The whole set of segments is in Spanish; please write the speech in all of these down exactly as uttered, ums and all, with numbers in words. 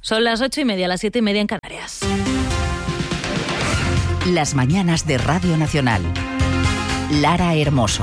Son las ocho y media, las siete y media en Canarias. Las mañanas de Radio Nacional. Lara Hermoso.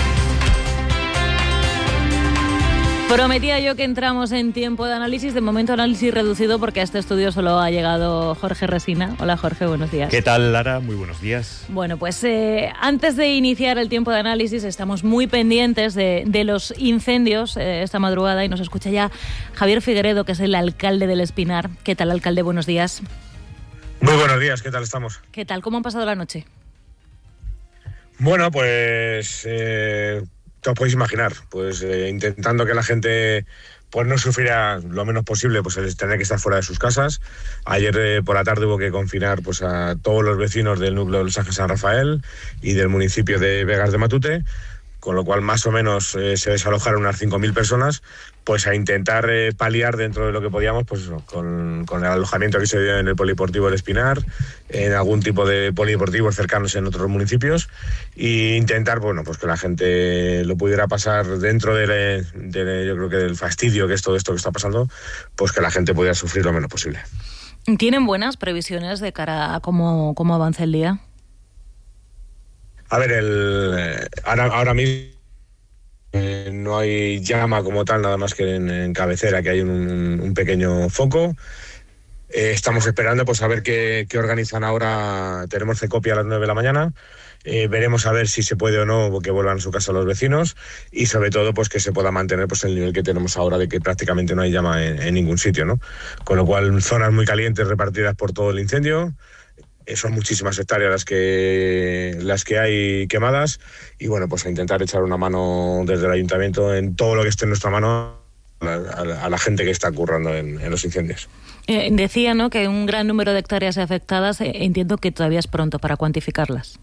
Prometía yo que entramos en tiempo de análisis, de momento análisis reducido porque a este estudio solo ha llegado Jorge Resina. Hola Jorge, buenos días. ¿Qué tal, Lara? Muy buenos días. Bueno, pues eh, antes de iniciar el tiempo de análisis estamos muy pendientes de, de los incendios eh, esta madrugada y nos escucha ya Javier Figueredo, que es el alcalde del Espinar. ¿Qué tal, alcalde? Buenos días. Muy buenos días, ¿qué tal estamos? ¿Qué tal? ¿Cómo han pasado la noche? Bueno, pues... Eh... os podéis imaginar, pues eh, intentando que la gente pues no sufriera lo menos posible pues el tener que estar fuera de sus casas. Ayer eh, por la tarde hubo que confinar pues a todos los vecinos del núcleo de Los Ángeles San Rafael y del municipio de Vegas de Matute, con lo cual más o menos eh, se desalojaron unas cinco mil personas, pues a intentar eh, paliar dentro de lo que podíamos, pues eso, con, con el alojamiento que se dio en el Polideportivo del Espinar, en algún tipo de polideportivos cercanos en otros municipios, e intentar, bueno, pues que la gente lo pudiera pasar dentro de, de yo creo que del fastidio que es todo esto que está pasando, pues que la gente pudiera sufrir lo menos posible. ¿Tienen buenas previsiones de cara a cómo, cómo avance el día? A ver, el, eh, ahora, ahora mismo eh, no hay llama como tal, nada más que en, en cabecera, que hay un, un pequeño foco. Eh, estamos esperando pues a ver qué, qué organizan ahora. Tenemos Cecopia a las nueve de la mañana. Eh, veremos a ver si se puede o no que vuelvan a su casa los vecinos y sobre todo pues que se pueda mantener pues el nivel que tenemos ahora de que prácticamente no hay llama en, en ningún sitio, ¿no? Con lo cual zonas muy calientes repartidas por todo el incendio. Son muchísimas hectáreas las que las que hay quemadas y bueno, pues a intentar echar una mano desde el ayuntamiento en todo lo que esté en nuestra mano a, a, a la gente que está currando en, en los incendios. Eh, decía, ¿no?, que un gran número de hectáreas afectadas. Eh, entiendo que todavía es pronto para cuantificarlas.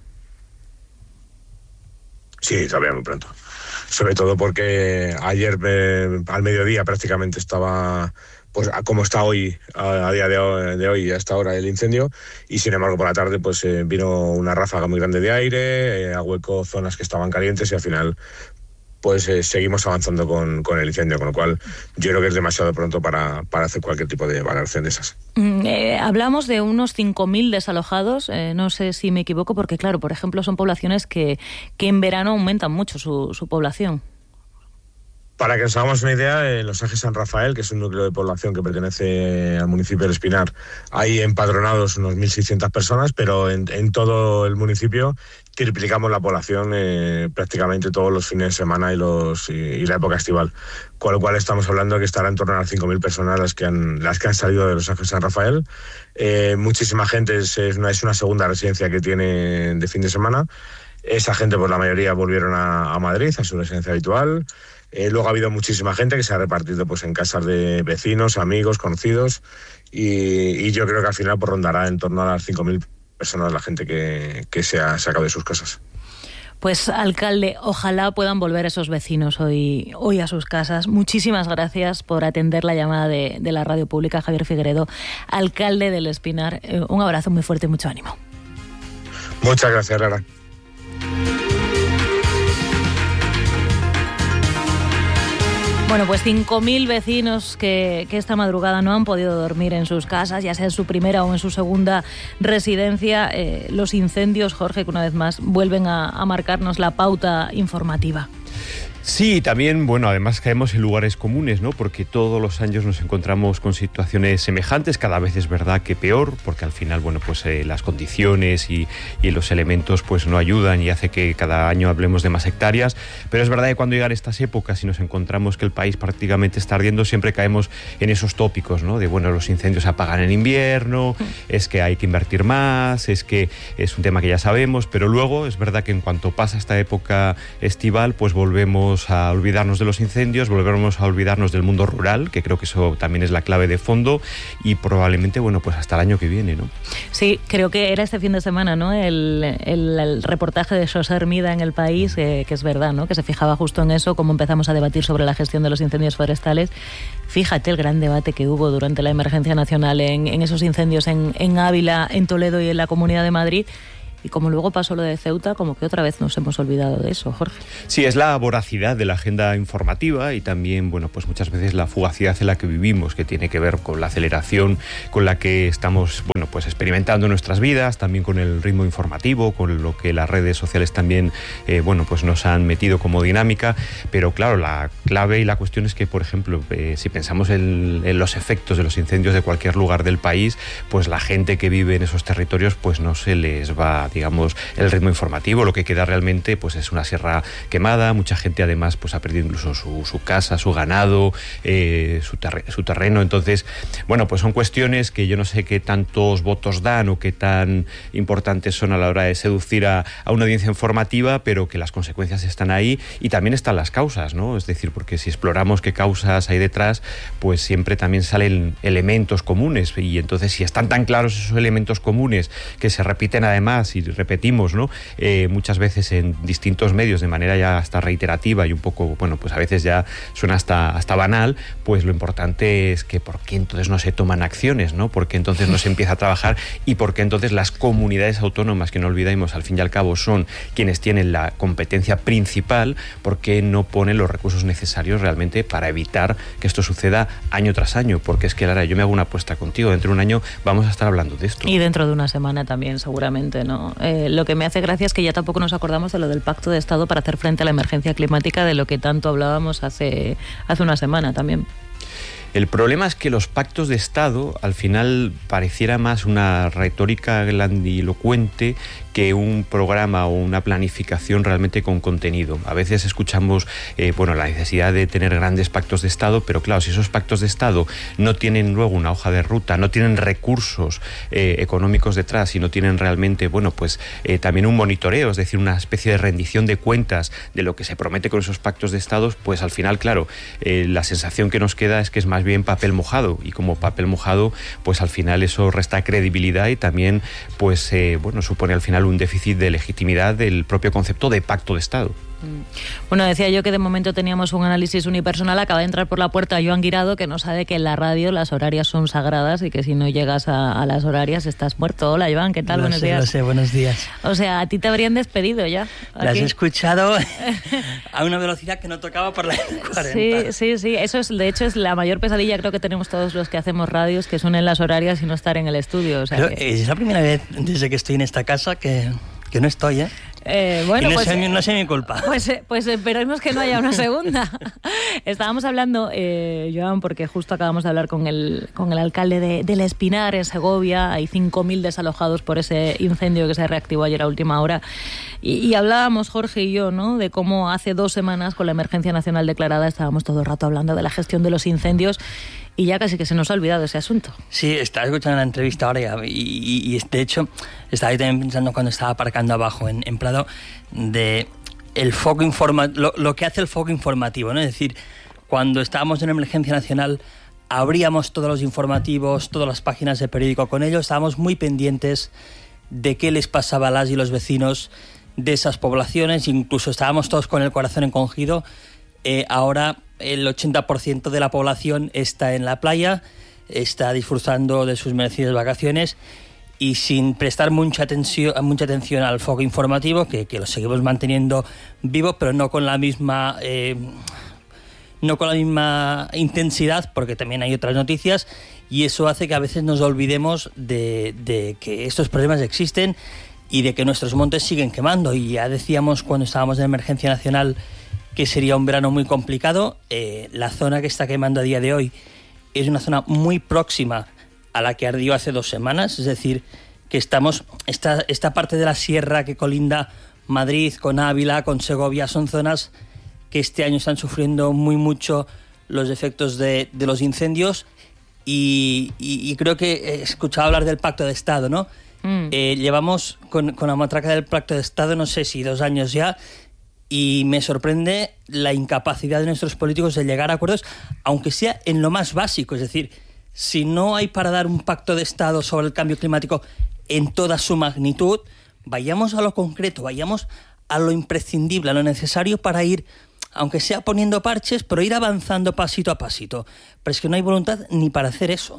Sí, todavía muy pronto. Sobre todo porque ayer eh, al mediodía prácticamente estaba... pues a cómo está hoy, a, a día de hoy, de hoy, hasta ahora el incendio, y sin embargo por la tarde pues eh, vino una ráfaga muy grande de aire, eh, ahuecó zonas que estaban calientes y al final pues eh, seguimos avanzando con, con el incendio, con lo cual yo creo que es demasiado pronto para, para hacer cualquier tipo de valoración de esas. Mm, eh, hablamos de unos cinco mil desalojados, eh, no sé si me equivoco, porque claro, por ejemplo, son poblaciones que, que en verano aumentan mucho su, su población. Para que nos hagamos una idea, en Los Ángeles San Rafael, que es un núcleo de población que pertenece al municipio del Espinar, hay empadronados unos mil seiscientas personas, pero en, en todo el municipio triplicamos la población eh, prácticamente todos los fines de semana y, los, y, y la época estival. Con lo cual estamos hablando de que estará en torno a las cinco mil personas las que han, las que han salido de Los Ángeles San Rafael. Eh, muchísima gente, es, es, una, es una segunda residencia que tiene de fin de semana. Esa gente, pues la mayoría volvieron a, a Madrid, a su residencia habitual. Eh, luego ha habido muchísima gente que se ha repartido pues en casas de vecinos, amigos, conocidos y, y yo creo que al final pues, rondará en torno a las cinco mil personas la gente que, que se ha sacado de sus casas. Pues alcalde, ojalá puedan volver esos vecinos hoy, hoy a sus casas. Muchísimas gracias por atender la llamada de, de la radio pública. Javier Figueredo, alcalde del Espinar. Eh, un abrazo muy fuerte y mucho ánimo. Muchas gracias, Lara. Bueno, pues cinco mil vecinos que, que esta madrugada no han podido dormir en sus casas, ya sea en su primera o en su segunda residencia. Eh, los incendios, Jorge, que una vez más vuelven a, a marcarnos la pauta informativa. Sí, también, bueno, además caemos en lugares comunes, ¿no? Porque todos los años nos encontramos con situaciones semejantes, cada vez es verdad que peor, porque al final, bueno, pues eh, las condiciones y, y los elementos pues no ayudan y hace que cada año hablemos de más hectáreas, pero es verdad que cuando llegan estas épocas y nos encontramos que el país prácticamente está ardiendo, siempre caemos en esos tópicos, ¿no? De, bueno, los incendios se apagan en invierno, es que hay que invertir más, es que es un tema que ya sabemos, pero luego es verdad que en cuanto pasa esta época estival, pues volvemos a olvidarnos de los incendios, volvemos a olvidarnos del mundo rural, que creo que eso también es la clave de fondo, y probablemente, bueno, pues hasta el año que viene, ¿no? Sí, creo que era este fin de semana, ¿no? El, el, el reportaje de José Hermida en El País, eh, que es verdad, ¿no? Que se fijaba justo en eso, cómo empezamos a debatir sobre la gestión de los incendios forestales. Fíjate el gran debate que hubo durante la emergencia nacional en, en esos incendios en, en Ávila, en Toledo y en la Comunidad de Madrid. Y como luego pasó lo de Ceuta, como que otra vez nos hemos olvidado de eso, Jorge. Sí, es la voracidad de la agenda informativa y también, bueno, pues muchas veces la fugacidad en la que vivimos, que tiene que ver con la aceleración con la que estamos, bueno, pues experimentando nuestras vidas, también con el ritmo informativo, con lo que las redes sociales también, eh, bueno, pues nos han metido como dinámica. Pero claro, la clave y la cuestión es que, por ejemplo, eh, si pensamos en, en los efectos de los incendios de cualquier lugar del país, pues la gente que vive en esos territorios, pues no se les va, digamos, el ritmo informativo. Lo que queda realmente pues es una sierra quemada. Mucha gente además pues ha perdido incluso su, su casa, su ganado, eh, su, terre su terreno. Entonces, bueno, pues son cuestiones que yo no sé qué tantos votos dan o qué tan importantes son a la hora de seducir a, a una audiencia informativa, pero que las consecuencias están ahí y también están las causas, ¿no? Es decir, porque si exploramos qué causas hay detrás, pues siempre también salen elementos comunes, y entonces si están tan claros esos elementos comunes que se repiten además y repetimos, ¿no? Eh, muchas veces en distintos medios de manera ya hasta reiterativa y un poco, bueno, pues a veces ya suena hasta, hasta banal, pues lo importante es que por qué entonces no se toman acciones, ¿no? Por qué entonces no se empieza a trabajar y por qué entonces las comunidades autónomas, que no olvidemos al fin y al cabo son quienes tienen la competencia principal, por qué no ponen los recursos necesarios realmente para evitar que esto suceda año tras año. Porque es que, Lara, yo me hago una apuesta contigo, dentro de un año vamos a estar hablando de esto. Y dentro de una semana también, seguramente, ¿no? Eh, lo que me hace gracia es que ya tampoco nos acordamos de lo del Pacto de Estado para hacer frente a la emergencia climática, de lo que tanto hablábamos hace, hace una semana también. El problema es que los pactos de Estado al final pareciera más una retórica grandilocuente que un programa o una planificación realmente con contenido. A veces escuchamos eh, bueno, la necesidad de tener grandes pactos de Estado, pero claro, si esos pactos de Estado no tienen luego una hoja de ruta, no tienen recursos eh, económicos detrás y no tienen realmente, bueno, pues eh, también un monitoreo, es decir, una especie de rendición de cuentas de lo que se promete con esos pactos de Estado, pues al final, claro, eh, la sensación que nos queda es que es más bien papel mojado, y como papel mojado, pues al final eso resta credibilidad y también, pues, eh, bueno, supone al final un déficit de legitimidad del propio concepto de pacto de Estado. Bueno, decía yo que de momento teníamos un análisis unipersonal. Acaba de entrar por la puerta Joan Guirado, que nos sabe que en la radio las horarias son sagradas y que si no llegas a, a las horarias estás muerto. Hola, Joan, ¿qué tal? Lo buenos sé, días. Lo sé, buenos días. O sea, a ti te habrían despedido ya. Las has escuchado a una velocidad que no tocaba por la cuarenta. Sí, sí, sí. Eso es, de hecho, es la mayor pesadilla creo que tenemos todos los que hacemos radios, que son en las horarias y no estar en el estudio. O sea, Pero que... es la primera vez desde que estoy en esta casa que, que no estoy, ¿eh? Eh, bueno, y no, pues, es, no es mi culpa. Pues, pues esperemos que no haya una segunda. Estábamos hablando, eh, Joan, porque justo acabamos de hablar con el, con el alcalde de, del Espinar, en Segovia. Hay cinco mil desalojados por ese incendio que se reactivó ayer a última hora. Y, y hablábamos, Jorge y yo, ¿no?, de cómo hace dos semanas, con la emergencia nacional declarada, estábamos todo el rato hablando de la gestión de los incendios. Y ya casi que se nos ha olvidado ese asunto. Sí, estaba escuchando la entrevista ahora y, y, y de hecho estaba ahí también pensando cuando estaba aparcando abajo en, en Prado de el foco informa lo, lo que hace el foco informativo, ¿no? Es decir, cuando estábamos en emergencia nacional abríamos todos los informativos, todas las páginas de periódico con ellos, estábamos muy pendientes de qué les pasaba a las y los vecinos de esas poblaciones, incluso estábamos todos con el corazón encogido. Eh, ahora el ochenta por ciento de la población está en la playa, está disfrutando de sus merecidas vacaciones y sin prestar mucha atención, mucha atención al foco informativo, que, que lo seguimos manteniendo vivo, pero no con la misma eh, no con la misma intensidad, porque también hay otras noticias, y eso hace que a veces nos olvidemos de, de que estos problemas existen y de que nuestros montes siguen quemando. Y ya decíamos cuando estábamos en emergencia nacional que sería un verano muy complicado. Eh, la zona que está quemando a día de hoy es una zona muy próxima a la que ardió hace dos semanas, es decir, que estamos, esta, esta parte de la sierra que colinda Madrid con Ávila, con Segovia, son zonas que este año están sufriendo muy mucho los efectos de, de los incendios y, y, y creo que he escuchado hablar del Pacto de Estado, ¿no? Mm. Eh, llevamos con, con la matraca del Pacto de Estado, no sé si dos años ya, y me sorprende la incapacidad de nuestros políticos de llegar a acuerdos, aunque sea en lo más básico. Es decir, si no hay para dar un pacto de Estado sobre el cambio climático en toda su magnitud, vayamos a lo concreto, vayamos a lo imprescindible, a lo necesario para ir, aunque sea poniendo parches, pero ir avanzando pasito a pasito. Pero es que no hay voluntad ni para hacer eso.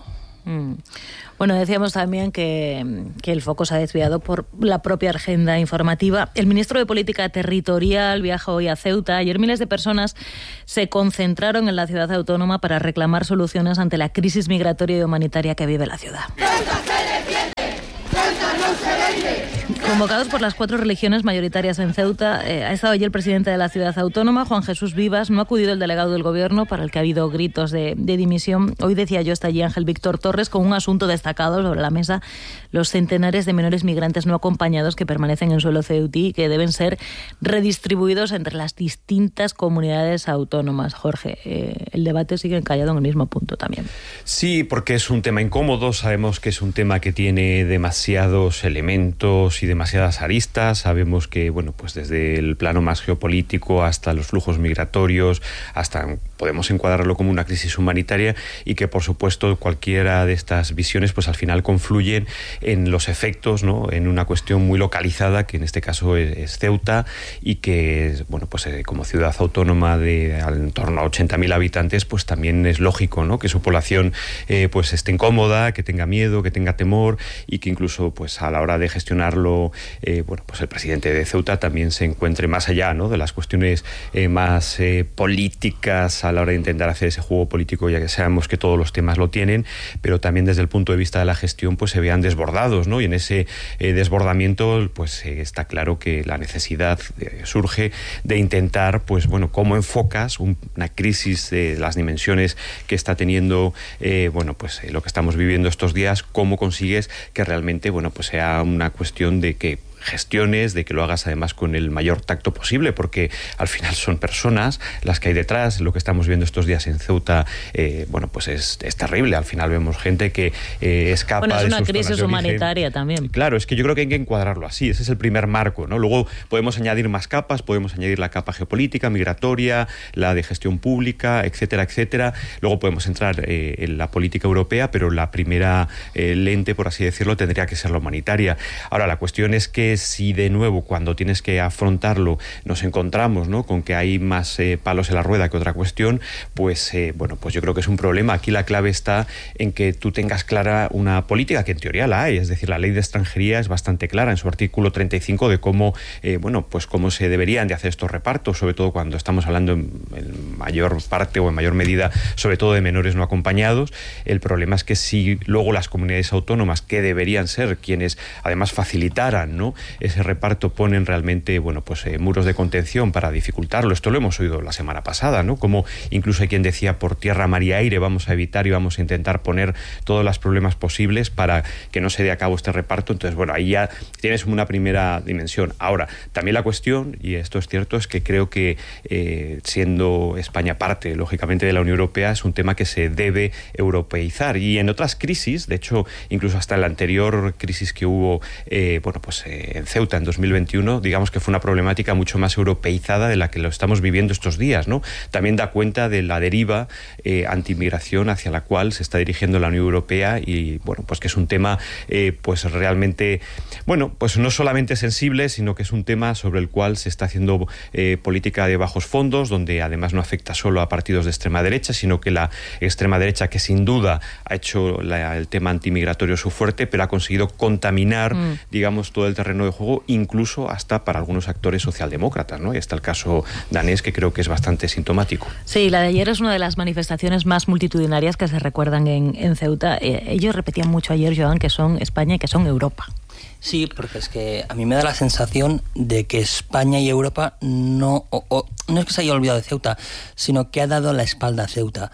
Mm. Bueno, decíamos también que, que el foco se ha desviado por la propia agenda informativa. El ministro de Política Territorial viaja hoy a Ceuta. Ayer miles de personas se concentraron en la ciudad autónoma para reclamar soluciones ante la crisis migratoria y humanitaria que vive la ciudad. ¡Ceuta se defiende! ¡Ceuta no se vende! Convocados por las cuatro religiones mayoritarias en Ceuta, eh, ha estado allí el presidente de la ciudad autónoma, Juan Jesús Vivas. No ha acudido el delegado del gobierno, para el que ha habido gritos de, de dimisión. Hoy, decía yo, está allí Ángel Víctor Torres con un asunto destacado sobre la mesa: los centenares de menores migrantes no acompañados que permanecen en suelo ceutí y que deben ser redistribuidos entre las distintas comunidades autónomas. Jorge, eh, el debate sigue encallado en el mismo punto también. Sí, porque es un tema incómodo. Sabemos que es un tema que tiene demasiados elementos y demasiadas aristas. Sabemos que, bueno, pues desde el plano más geopolítico hasta los flujos migratorios, hasta podemos encuadrarlo como una crisis humanitaria, y que, por supuesto, cualquiera de estas visiones pues al final confluyen en los efectos, ¿no?, en una cuestión muy localizada, que en este caso es, es Ceuta, y que, bueno, pues eh, como ciudad autónoma de en torno a ochenta mil habitantes, pues también es lógico, ¿no?, que su población eh, pues esté incómoda, que tenga miedo, que tenga temor, y que incluso pues a la hora de gestionarlo, eh, bueno, pues el presidente de Ceuta también se encuentre más allá, ¿no?, de las cuestiones eh, más eh, políticas a la hora de intentar hacer ese juego político, ya que sabemos que todos los temas lo tienen, pero también desde el punto de vista de la gestión pues se vean desbordados, ¿no? Y en ese eh, desbordamiento pues eh, está claro que la necesidad eh, surge de intentar, pues bueno, cómo enfocas un, una crisis de las dimensiones que está teniendo, eh, bueno, pues eh, lo que estamos viviendo estos días, cómo consigues que realmente, bueno, pues sea una cuestión de que gestiones, de que lo hagas además con el mayor tacto posible, porque al final son personas las que hay detrás. Lo que estamos viendo estos días en Ceuta, eh, bueno, pues es, es terrible. Al final vemos gente que eh, escapa de sus zonas de origen. Bueno, es una crisis humanitaria también. Claro, es que yo creo que hay que encuadrarlo así. Ese es el primer marco, ¿no? Luego podemos añadir más capas, podemos añadir la capa geopolítica, migratoria, la de gestión pública, etcétera, etcétera. Luego podemos entrar eh, en la política europea, pero la primera eh, lente, por así decirlo, tendría que ser la humanitaria. Ahora, la cuestión es que si de nuevo cuando tienes que afrontarlo nos encontramos, ¿no?, con que hay más eh, palos en la rueda que otra cuestión, pues eh, bueno, pues yo creo que es un problema. Aquí la clave está en que tú tengas clara una política, que en teoría la hay, es decir, la ley de extranjería es bastante clara en su artículo treinta y cinco de cómo, eh, bueno, pues cómo se deberían de hacer estos repartos, sobre todo cuando estamos hablando en, en mayor parte o en mayor medida, sobre todo de menores no acompañados. El problema es que si luego las comunidades autónomas, que deberían ser quienes además facilitaran, ¿no?, ese reparto, ponen realmente, bueno, pues eh, muros de contención para dificultarlo. Esto lo hemos oído la semana pasada, ¿no? Como incluso hay quien decía, por tierra, mar y aire vamos a evitar y vamos a intentar poner todos los problemas posibles para que no se dé a cabo este reparto. Entonces, bueno, ahí ya tienes una primera dimensión. Ahora, también la cuestión, y esto es cierto, es que creo que eh, siendo España parte, lógicamente, de la Unión Europea, es un tema que se debe europeizar. Y en otras crisis, de hecho, incluso hasta en la anterior crisis que hubo, eh, bueno, pues eh, en Ceuta en dos mil veintiuno, digamos que fue una problemática mucho más europeizada de la que lo estamos viviendo estos días, ¿no? También da cuenta de la deriva eh, anti-inmigración hacia la cual se está dirigiendo la Unión Europea, y bueno, pues que es un tema eh, pues realmente, bueno, pues no solamente sensible, sino que es un tema sobre el cual se está haciendo eh, política de bajos fondos, donde además no afecta solo a partidos de extrema derecha, sino que la extrema derecha, que sin duda ha hecho la, el tema antimigratorio su fuerte, pero ha conseguido contaminar, mm. digamos, todo el terreno de juego, incluso hasta para algunos actores socialdemócratas, ¿no? Y está el caso danés, que creo que es bastante sintomático. Sí, la de ayer es una de las manifestaciones más multitudinarias que se recuerdan en, en Ceuta. Eh, ellos repetían mucho ayer, Joan, que son España y que son Europa. Sí, porque es que a mí me da la sensación de que España y Europa no, o, o, no es que se haya olvidado de Ceuta, sino que ha dado la espalda a Ceuta.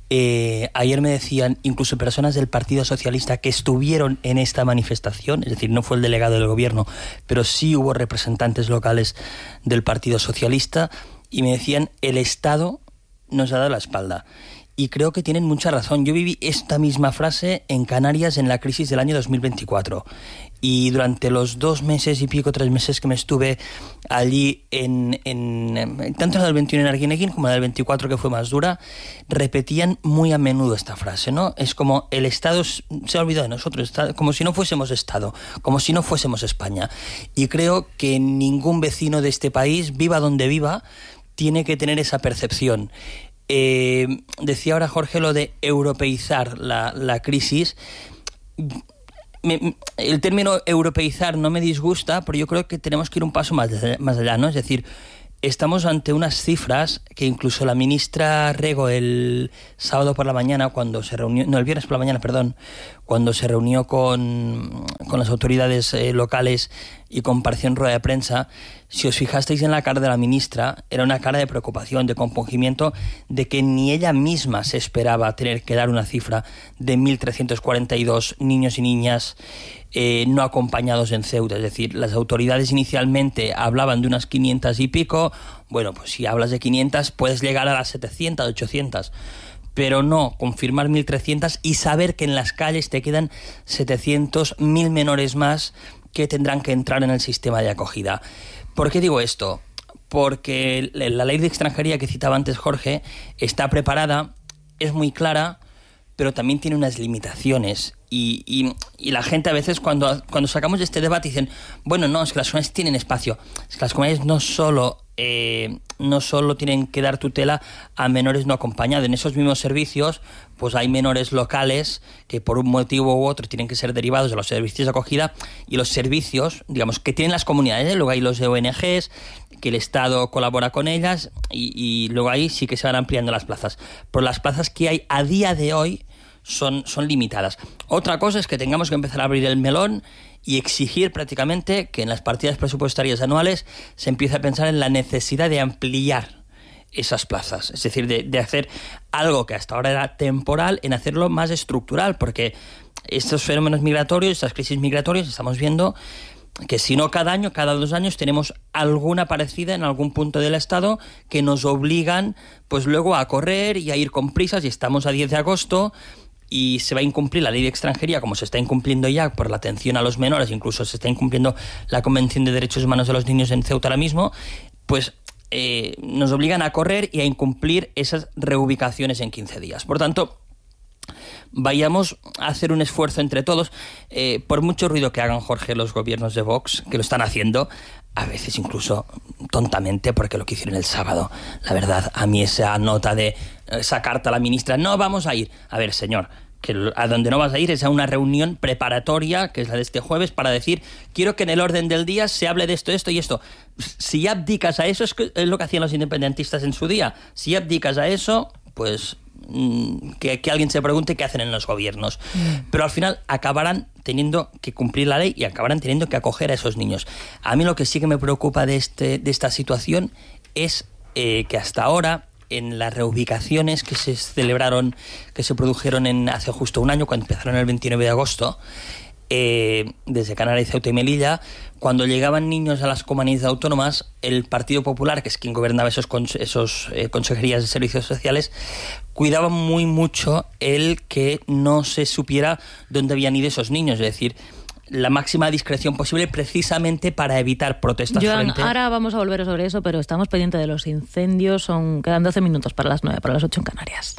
Eh, ayer me decían incluso personas del Partido Socialista que estuvieron en esta manifestación, es decir, no fue el delegado del gobierno, pero sí hubo representantes locales del Partido Socialista, y me decían, el Estado nos ha dado la espalda. Y creo que tienen mucha razón. Yo viví esta misma frase en Canarias en la crisis del año dos mil veinticuatro. Y durante los dos meses y pico, tres meses que me estuve allí, en, en tanto en el veintiuno en Arguineguín como en el veinticuatro, que fue más dura, repetían muy a menudo esta frase, ¿no? Es como el Estado se ha olvidado de nosotros, está, como si no fuésemos Estado, como si no fuésemos España. Y creo que ningún vecino de este país, viva donde viva, tiene que tener esa percepción. Eh, decía ahora Jorge lo de europeizar la, la crisis. Me, el término europeizar no me disgusta, pero yo creo que tenemos que ir un paso más, más allá, ¿no? Es decir, estamos ante unas cifras que incluso la ministra Rego el sábado por la mañana, cuando se reunió, no, el viernes por la mañana, perdón, cuando se reunió con, con las autoridades eh, locales y compareció en rueda de prensa, si os fijasteis en la cara de la ministra, era una cara de preocupación, de compungimiento, de que ni ella misma se esperaba tener que dar una cifra de mil trescientos cuarenta y dos niños y niñas eh, no acompañados en Ceuta. Es decir, las autoridades inicialmente hablaban de unas quinientas y pico. Bueno, pues si hablas de quinientas puedes llegar a las setecientas, ochocientas. Pero no, confirmar mil trescientas y saber que en las calles te quedan setecientos, mil menores más que tendrán que entrar en el sistema de acogida. ¿Por qué digo esto? Porque la ley de extranjería que citaba antes Jorge está preparada, es muy clara, pero también tiene unas limitaciones. Y, y, y la gente a veces cuando, cuando sacamos este debate dicen, bueno, no, es que las comunidades tienen espacio. Es que las comunidades no solo, eh, no solo tienen que dar tutela a menores no acompañados. En esos mismos servicios pues hay menores locales que por un motivo u otro tienen que ser derivados de los servicios de acogida, y los servicios, digamos, que tienen las comunidades, ¿eh? Luego hay los de O N Ges, que el Estado colabora con ellas, y, y luego ahí sí que se van ampliando las plazas. Pero las plazas que hay a día de hoy son, son limitadas. Otra cosa es que tengamos que empezar a abrir el melón y exigir prácticamente que en las partidas presupuestarias anuales se empiece a pensar en la necesidad de ampliar esas plazas, es decir, de, de hacer algo que hasta ahora era temporal, en hacerlo más estructural, porque estos fenómenos migratorios, estas crisis migratorias, estamos viendo que si no cada año, cada dos años tenemos alguna parecida en algún punto del Estado que nos obligan pues luego a correr y a ir con prisas, y estamos a diez de agosto y se va a incumplir la ley de extranjería como se está incumpliendo ya por la atención a los menores, incluso se está incumpliendo la Convención de Derechos Humanos de los Niños en Ceuta ahora mismo, pues eh, nos obligan a correr y a incumplir esas reubicaciones en quince días. Por tanto, vayamos a hacer un esfuerzo entre todos, eh, por mucho ruido que hagan, Jorge, los gobiernos de Vox, que lo están haciendo, a veces incluso tontamente, porque lo que hicieron el sábado, la verdad, a mí esa nota de esa carta a la ministra, no vamos a ir, a ver, señor, que a donde no vas a ir es a una reunión preparatoria, que es la de este jueves, para decir, quiero que en el orden del día se hable de esto, esto y esto. Si abdicas a eso, es, que es lo que hacían los independentistas en su día, si abdicas a eso, pues Que, que alguien se pregunte qué hacen en los gobiernos. Mm. Pero al final acabarán teniendo que cumplir la ley y acabarán teniendo que acoger a esos niños. A mí lo que sí que me preocupa de, este, de esta situación es eh, que hasta ahora, en las reubicaciones que se celebraron, que se produjeron en, hace justo un año, cuando empezaron el veintinueve de agosto, Eh, desde Canarias, Ceuta y Melilla, cuando llegaban niños a las comunidades autónomas, el Partido Popular, que es quien gobernaba esos, esos eh, consejerías de servicios sociales, cuidaba muy mucho el que no se supiera dónde habían ido esos niños, es decir, la máxima discreción posible, precisamente para evitar protestas. Joan, frente... ahora vamos a volver sobre eso, pero estamos pendientes de los incendios. Son, quedan doce minutos para las nueve, para las ocho en Canarias.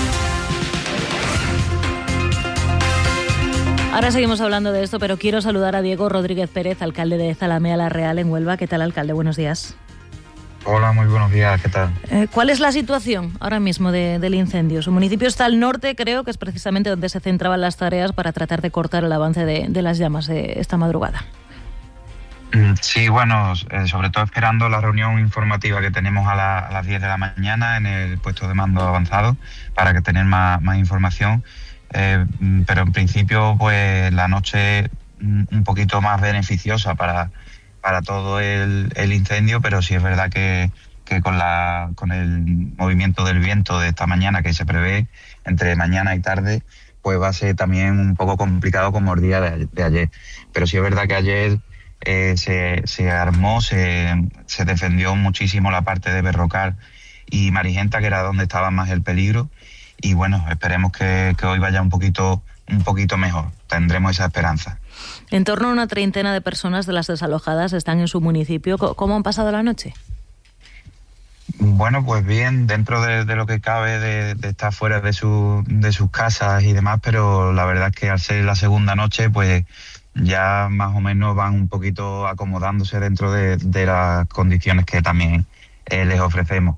Ahora seguimos hablando de esto, pero quiero saludar a Diego Rodríguez Pérez, alcalde de Zalamea la Real, en Huelva. ¿Qué tal, alcalde? Buenos días. Hola, muy buenos días. ¿Qué tal? Eh, ¿Cuál es la situación ahora mismo de, del incendio? Su municipio está al norte, creo que es precisamente donde se centraban las tareas para tratar de cortar el avance de, de las llamas eh, esta madrugada. Sí, bueno, eh, sobre todo esperando la reunión informativa que tenemos a, la, a las diez de la mañana en el puesto de mando avanzado para que tener más, más información. Eh, pero en principio pues la noche un poquito más beneficiosa para, para todo el, el incendio, pero sí es verdad que, que con, la, con el movimiento del viento de esta mañana que se prevé entre mañana y tarde, pues va a ser también un poco complicado como el día de, de ayer. Pero sí es verdad que ayer eh, se, se armó, se, se defendió muchísimo la parte de Berrocal y Marigenta, que era donde estaba más el peligro. Y bueno, esperemos que, que hoy vaya un poquito, un poquito mejor. Tendremos esa esperanza. En torno a una treintena de personas de las desalojadas están en su municipio. ¿Cómo han pasado la noche? Bueno, pues bien, dentro de, de lo que cabe de, de estar fuera de, su, de sus casas y demás, pero la verdad es que al ser la segunda noche, pues ya más o menos van un poquito acomodándose dentro de, de las condiciones que también eh, les ofrecemos.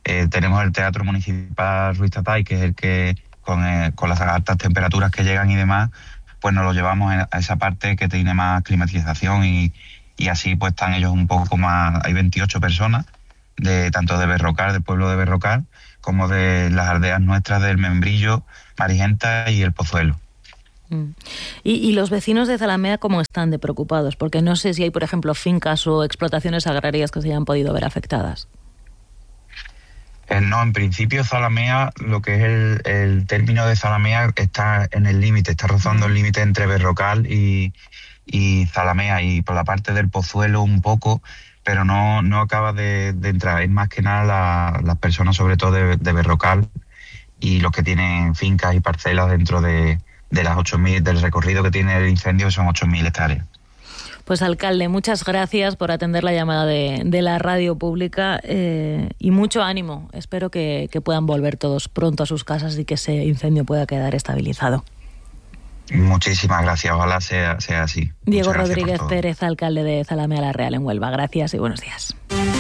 Eh, tenemos el Teatro Municipal Ruiz Tatay, que es el que, con, eh, con las altas temperaturas que llegan y demás, pues nos lo llevamos a esa parte que tiene más climatización y, y así pues están ellos un poco más. Hay veintiocho personas, de tanto de Berrocal, del pueblo de Berrocal, como de las aldeas nuestras del Membrillo, Marigenta y el Pozuelo. Mm. ¿Y, y los vecinos de Zalamea cómo están de preocupados? Porque no sé si hay, por ejemplo, fincas o explotaciones agrarias que se hayan podido ver afectadas. Eh, no, en principio Zalamea, lo que es el, el término de Zalamea está en el límite, está rozando el límite entre Berrocal y, y Zalamea, y por la parte del Pozuelo un poco, pero no, no acaba de, de entrar. Es más que nada la, las personas, sobre todo de, de Berrocal, y los que tienen fincas y parcelas dentro de, de las ocho mil, del recorrido que tiene el incendio, que son ocho mil hectáreas. Pues alcalde, muchas gracias por atender la llamada de, de la radio pública eh, y mucho ánimo. Espero que, que puedan volver todos pronto a sus casas y que ese incendio pueda quedar estabilizado. Muchísimas gracias, ojalá sea, sea así. Diego Rodríguez Pérez, alcalde de Zalamea la Real en Huelva. Gracias y buenos días.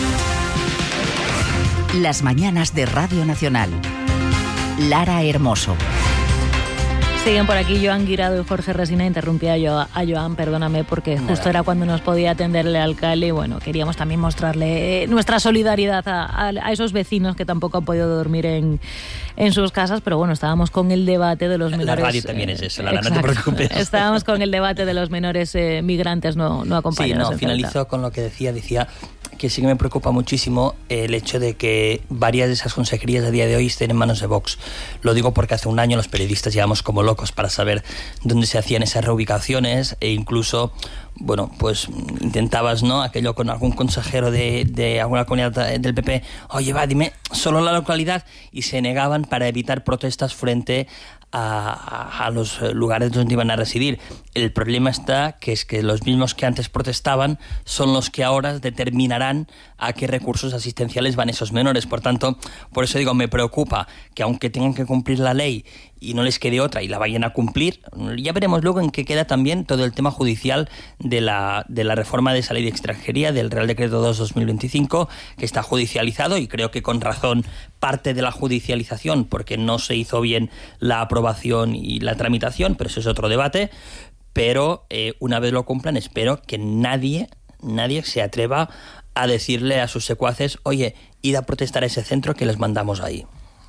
Las mañanas de Radio Nacional. Lara Hermoso. Siguen por aquí Joan Guirado y Jorge Resina. Interrumpía yo a Joan, perdóname, porque justo Nada. Era cuando nos podía atenderle al alcalde y bueno, queríamos también mostrarle nuestra solidaridad a, a, a esos vecinos que tampoco han podido dormir en, en sus casas, pero bueno, estábamos con el debate de los menores... La radio también es eso, Lara, no te preocupes. Estábamos con el debate de los menores eh, migrantes no, no acompañados. Sí, no, finalizo con lo que decía, decía... que sí que me preocupa muchísimo el hecho de que varias de esas consejerías a día de hoy estén en manos de Vox. Lo digo porque hace un año los periodistas llevamos como locos para saber dónde se hacían esas reubicaciones e incluso, bueno, pues intentabas, ¿no?, aquello con algún consejero de, de alguna comunidad del P P, oye, va, dime solo la localidad, y se negaban para evitar protestas frente A, a los lugares donde iban a residir. El problema está que es que los mismos que antes protestaban son los que ahora determinarán a qué recursos asistenciales van esos menores. Por tanto, por eso digo, me preocupa que aunque tengan que cumplir la ley y no les quede otra y la vayan a cumplir, ya veremos luego en qué queda también todo el tema judicial de la, de la reforma de esa ley de extranjería, del Real Decreto dos barra dos mil veinticinco, que está judicializado, y creo que con razón parte de la judicialización, porque no se hizo bien la aprobación y la tramitación, pero eso es otro debate. Pero eh, una vez lo cumplan, espero que nadie, nadie se atreva a decirle a sus secuaces, oye, id a protestar a ese centro que les mandamos ahí.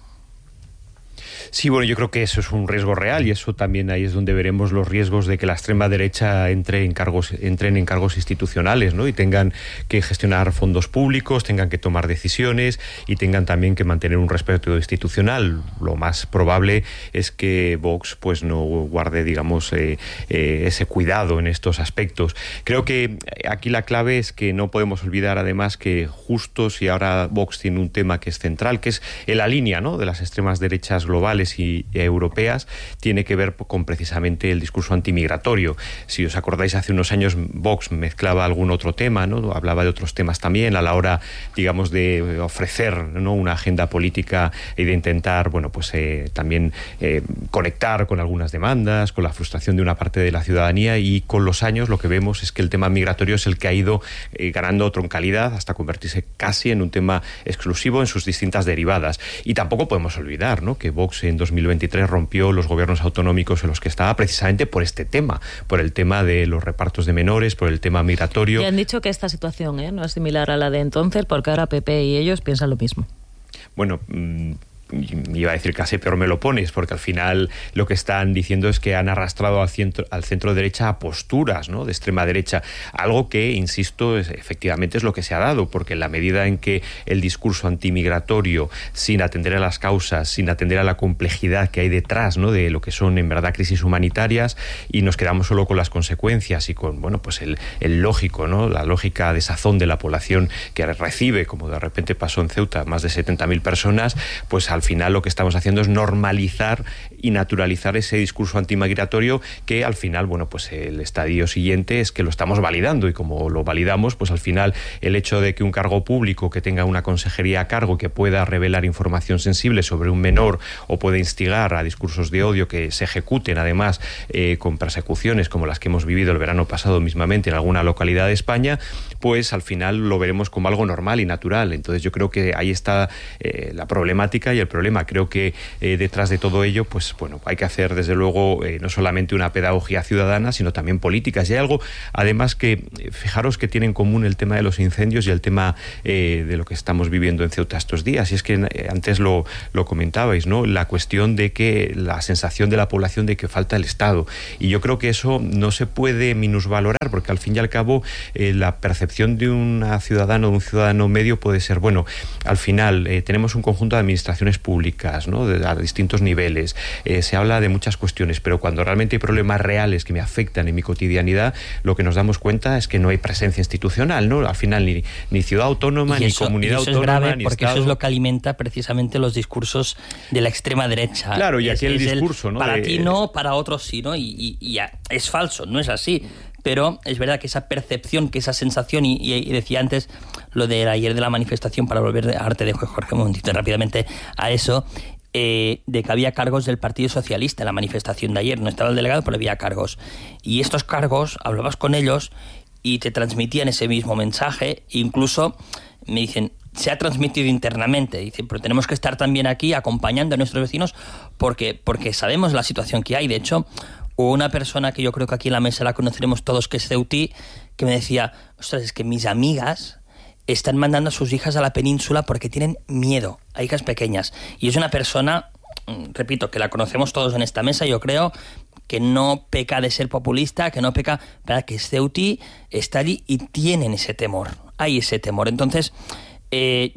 Sí, bueno, yo creo que eso es un riesgo real, y eso también ahí es donde veremos los riesgos de que la extrema derecha entre en cargos, entren en cargos institucionales, ¿no? Y tengan que gestionar fondos públicos, tengan que tomar decisiones y tengan también que mantener un respeto institucional. Lo más probable es que Vox pues no guarde, digamos, eh, eh, ese cuidado en estos aspectos. Creo que aquí la clave es que no podemos olvidar además que justo si ahora Vox tiene un tema que es central, que es en la línea, ¿no?, de las extremas derechas globales y europeas, tiene que ver con precisamente el discurso antimigratorio. Si os acordáis, hace unos años Vox mezclaba algún otro tema, ¿no?, hablaba de otros temas también a la hora, digamos, de ofrecer, ¿no?, una agenda política y de intentar, bueno, pues eh, también eh, conectar con algunas demandas, con la frustración de una parte de la ciudadanía, y con los años lo que vemos es que el tema migratorio es el que ha ido eh, ganando troncalidad hasta convertirse casi en un tema exclusivo en sus distintas derivadas. Y tampoco podemos olvidar, ¿no?, que Vox en dos mil veintitrés rompió los gobiernos autonómicos en los que estaba precisamente por este tema, por el tema de los repartos de menores, por el tema migratorio. Y han dicho que esta situación ¿eh? no es similar a la de entonces, porque ahora P P y ellos piensan lo mismo. Bueno, mmm, iba a decir casi peor me lo pones, porque al final lo que están diciendo es que han arrastrado al centro, al centro derecha a posturas, ¿no?, de extrema derecha, algo que, insisto, es, efectivamente es lo que se ha dado, porque en la medida en que el discurso antimigratorio, sin atender a las causas, sin atender a la complejidad que hay detrás, ¿no?, de lo que son en verdad crisis humanitarias, y nos quedamos solo con las consecuencias y con, bueno, pues el, el lógico, ¿no?, la lógica de sazón de la población que recibe, como de repente pasó en Ceuta, más de setenta mil personas, pues al al final lo que estamos haciendo es normalizar y naturalizar ese discurso antimigratorio que al final, bueno, pues el estadio siguiente es que lo estamos validando, y como lo validamos, pues al final el hecho de que un cargo público que tenga una consejería a cargo que pueda revelar información sensible sobre un menor o pueda instigar a discursos de odio que se ejecuten además eh, con persecuciones como las que hemos vivido el verano pasado mismamente en alguna localidad de España, pues al final lo veremos como algo normal y natural. Entonces yo creo que ahí está eh, la problemática y el problema. Creo que eh, detrás de todo ello, pues bueno, hay que hacer desde luego eh, no solamente una pedagogía ciudadana, sino también políticas. Y hay algo, además, que fijaros que tiene en común el tema de los incendios y el tema eh, de lo que estamos viviendo en Ceuta estos días. Y es que eh, antes lo, lo comentabais, ¿no? La cuestión de que la sensación de la población de que falta el Estado. Y yo creo que eso no se puede minusvalorar, porque al fin y al cabo eh, la percepción de una ciudadana o de un ciudadano medio puede ser, bueno, al final eh, tenemos un conjunto de administraciones públicas, ¿no? De, a distintos niveles. Eh, se habla de muchas cuestiones, pero cuando realmente hay problemas reales que me afectan en mi cotidianidad, lo que nos damos cuenta es que no hay presencia institucional, ¿no? Al final ni, ni ciudad autónoma, y eso, ni comunidad y eso autónoma, es grave, ni porque Estado. Eso es lo que alimenta precisamente los discursos de la extrema derecha. Claro, y aquí es, el es discurso, el, ¿no? Para de... ti no, para otros sí, ¿no? Y, y, y es falso, no es así. Pero es verdad que esa percepción, que esa sensación, y, y decía antes lo de ayer de la manifestación, para volver a arte de Jorge un momentito rápidamente a eso, eh, de que había cargos del Partido Socialista en la manifestación de ayer. No estaba el delegado, pero había cargos. Y estos cargos, hablabas con ellos y te transmitían ese mismo mensaje. Incluso me dicen, se ha transmitido internamente. Dicen, pero tenemos que estar también aquí acompañando a nuestros vecinos porque, porque sabemos la situación que hay. De hecho, hubo una persona que yo creo que aquí en la mesa la conoceremos todos, que es ceutí, que me decía, ostras, es que mis amigas están mandando a sus hijas a la península porque tienen miedo, a hijas pequeñas. Y es una persona, repito, que la conocemos todos en esta mesa, yo creo, que no peca de ser populista, que no peca, para que es ceutí, está allí y tienen ese temor, hay ese temor. Entonces, eh,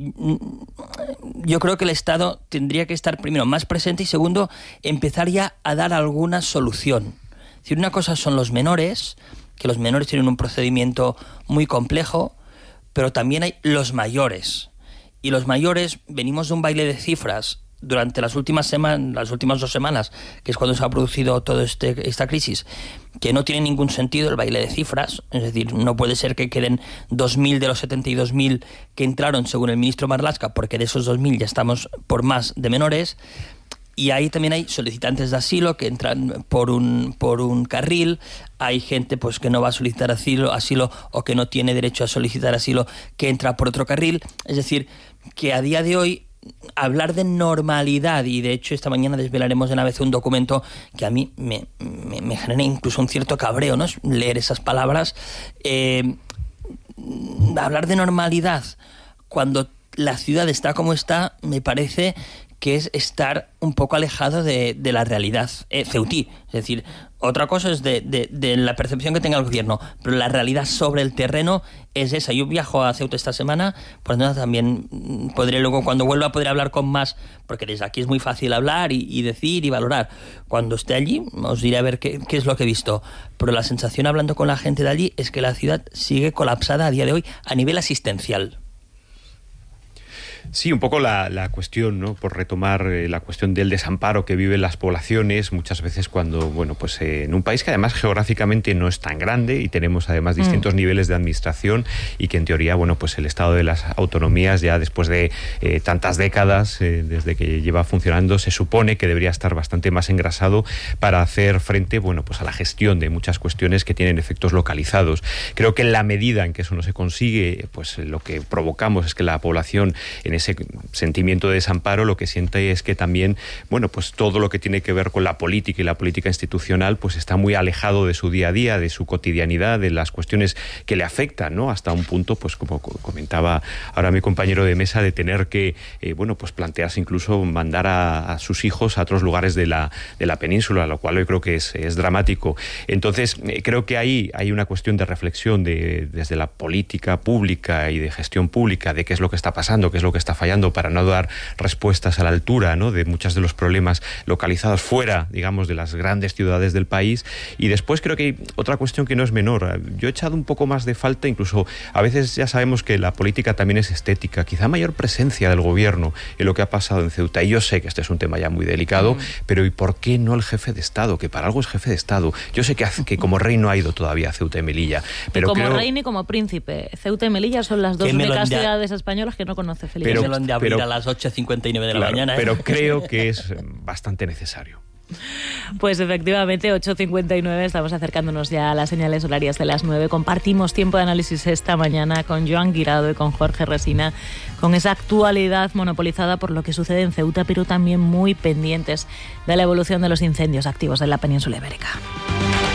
yo creo que el Estado tendría que estar primero más presente y segundo, empezar ya a dar alguna solución. Es decir, una cosa son los menores, que los menores tienen un procedimiento muy complejo, pero también hay los mayores. Y los mayores venimos de un baile de cifras durante las últimas semanas, las últimas dos semanas, que es cuando se ha producido toda este, esta crisis, que no tiene ningún sentido el baile de cifras. Es decir, no puede ser que queden dos mil de los setenta y dos mil que entraron, según el ministro Marlaska, porque de esos dos mil ya estamos por más de menores. Y ahí también hay solicitantes de asilo que entran por un por un carril, hay gente pues que no va a solicitar asilo, asilo o que no tiene derecho a solicitar asilo que entra por otro carril. Es decir, que a día de hoy hablar de normalidad, y de hecho esta mañana desvelaremos de una vez un documento que a mí me, me, me genera incluso un cierto cabreo, ¿no? Leer esas palabras. Eh, hablar de normalidad cuando la ciudad está como está, me parece que es estar un poco alejado de, de la realidad eh, ceutí. Es decir, otra cosa es de, de, de la percepción que tenga el gobierno, pero la realidad sobre el terreno es esa. Yo viajo a Ceuta esta semana, pues nada, también podré luego, cuando vuelva, poder hablar con más, porque desde aquí es muy fácil hablar y, y decir y valorar. Cuando esté allí, os diré a ver qué, qué es lo que he visto. Pero la sensación, hablando con la gente de allí, es que la ciudad sigue colapsada a día de hoy a nivel asistencial. Sí, un poco la, la cuestión, ¿no? Por retomar eh, la cuestión del desamparo que viven las poblaciones, muchas veces cuando, bueno, pues eh, en un país que además geográficamente no es tan grande y tenemos además distintos mm. niveles de administración, y que en teoría, bueno, pues el estado de las autonomías ya después de eh, tantas décadas, eh, desde que lleva funcionando, se supone que debería estar bastante más engrasado para hacer frente, bueno, pues a la gestión de muchas cuestiones que tienen efectos localizados. Creo que en la medida en que eso no se consigue, pues lo que provocamos es que la población, en ese sentimiento de desamparo, lo que siente es que también, bueno, pues todo lo que tiene que ver con la política y la política institucional, pues está muy alejado de su día a día, de su cotidianidad, de las cuestiones que le afectan, ¿no? Hasta un punto, pues como comentaba ahora mi compañero de mesa, de tener que, eh, bueno, pues plantearse incluso mandar a, a sus hijos a otros lugares de la, de la península, lo cual yo creo que es, es dramático. Entonces, eh, creo que ahí hay una cuestión de reflexión de, desde la política pública y de gestión pública, de qué es lo que está pasando, qué es lo que está fallando para no dar respuestas a la altura, ¿no?, de muchos de los problemas localizados fuera, digamos, de las grandes ciudades del país. Y después creo que hay otra cuestión que no es menor. Yo he echado un poco más de falta, incluso a veces ya sabemos que la política también es estética, quizá mayor presencia del gobierno en lo que ha pasado en Ceuta. Y yo sé que este es un tema ya muy delicado, mm. pero ¿y por qué no el jefe de Estado? Que para algo es jefe de Estado. Yo sé que, hace, que como rey no ha ido todavía a Ceuta y Melilla. Pero como creo... rey ni como príncipe. Ceuta y Melilla son las dos únicas ciudades españolas que no conoce Felipe. Pero, melón de abrir pero, a las ocho cincuenta y nueve de la claro, mañana. ¿eh? Pero creo que es bastante necesario. Pues efectivamente, ocho cincuenta y nueve, estamos acercándonos ya a las señales horarias de las nueve. Compartimos tiempo de análisis esta mañana con Joan Guirado y con Jorge Resina, con esa actualidad monopolizada por lo que sucede en Ceuta, pero también muy pendientes de la evolución de los incendios activos en la península ibérica.